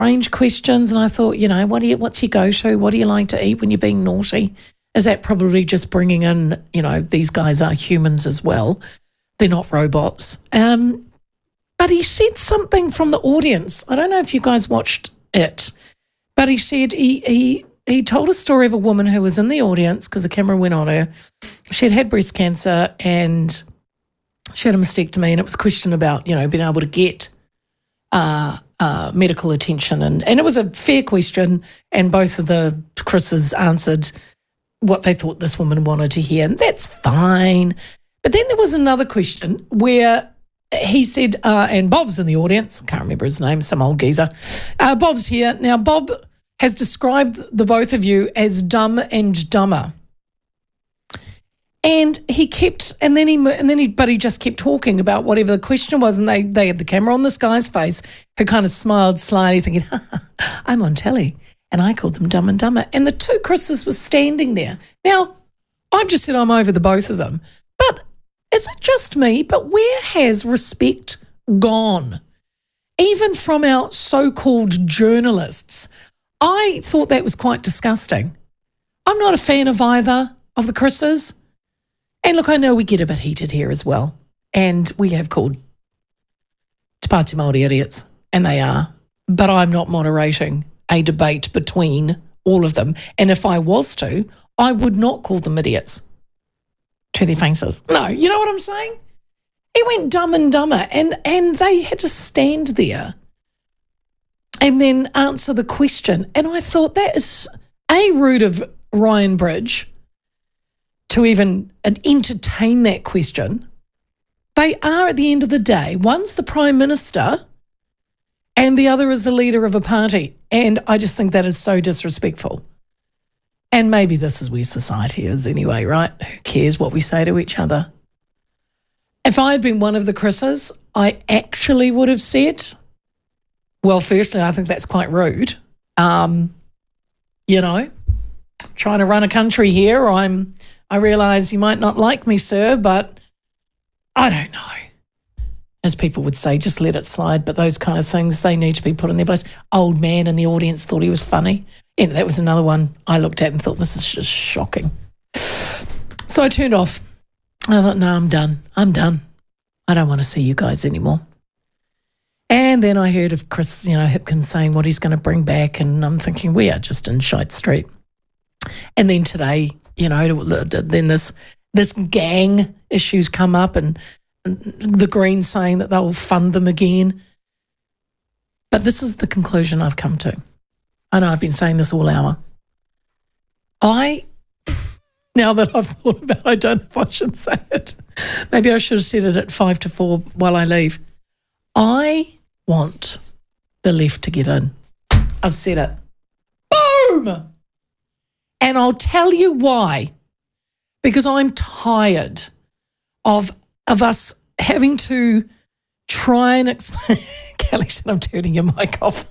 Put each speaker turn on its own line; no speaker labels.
strange questions, and I thought, what's your go-to? What do you like to eat when you're being naughty? Is that probably just bringing in, these guys are humans as well. They're not robots. But he said something from the audience. I don't know if you guys watched it, but he said he told a story of a woman who was in the audience because the camera went on her. She had breast cancer and she had a mastectomy, and it was a question about, being able to get medical attention. And it was a fair question, and both of the Chris's answered what they thought this woman wanted to hear, and that's fine. But then there was another question where he said, and Bob's in the audience, I can't remember his name, some old geezer. Bob's here. Now, Bob has described the both of you as dumb and dumber. And he kept, but he just kept talking about whatever the question was, and they had the camera on this guy's face who kind of smiled slyly, thinking, I'm on telly, and I called them dumb and dumber. And the two Chris's were standing there. Now, I've just said I'm over the both of them, but is it just me? But where has respect gone? Even from our so-called journalists. I thought that was quite disgusting. I'm not a fan of either of the Chris's. And look, I know we get a bit heated here as well. And we have called Te Pāti Māori idiots, and they are. But I'm not moderating a debate between all of them. And if I was to, I would not call them idiots to their faces. No, you know what I'm saying? He went dumb and dumber, and they had to stand there and then answer the question. And I thought that is rude of Ryan Bridge to even entertain that question. They are, at the end of the day, one's the Prime Minister and the other is the leader of a party. And I just think that is so disrespectful. And maybe this is where society is anyway, right? Who cares what we say to each other? If I had been one of the Chris's, I actually would have said, well, firstly, I think that's quite rude. Trying to run a country here, I realise you might not like me, sir, but I don't know. As people would say, just let it slide. But those kind of things, they need to be put in their place. Old man in the audience thought he was funny. And that was another one I looked at and thought, this is just shocking. So I turned off. I thought, no, I'm done. I don't want to see you guys anymore. And then I heard of Chris, Hipkins saying what he's going to bring back, and I'm thinking, we are just in shite street. And then today, then this gang issues come up, and the Greens saying that they'll fund them again. But this is the conclusion I've come to. I know I've been saying this all hour. Now that I've thought about it, I don't know if I should say it. Maybe I should have said it at 5 to 4 while I leave. I want the left to get in. I've said it. Boom! And I'll tell you why. Because I'm tired of us having to try and explain. Kelly said, I'm turning your mic off.